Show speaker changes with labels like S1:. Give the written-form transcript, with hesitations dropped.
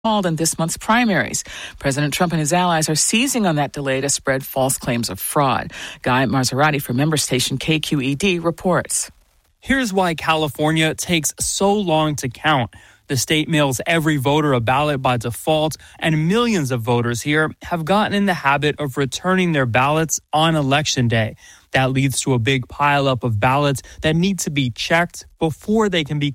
S1: called in this month's primaries. President Trump and his allies are seizing on that delay to spread false claims of fraud. Guy Marzorati from member station KQED reports.
S2: Here's why California takes so long to count. The state mails every voter a ballot by default, and millions of voters here have gotten in the habit of returning their ballots on Election Day. That leads to a big pileup of ballots that need to be checked before they can be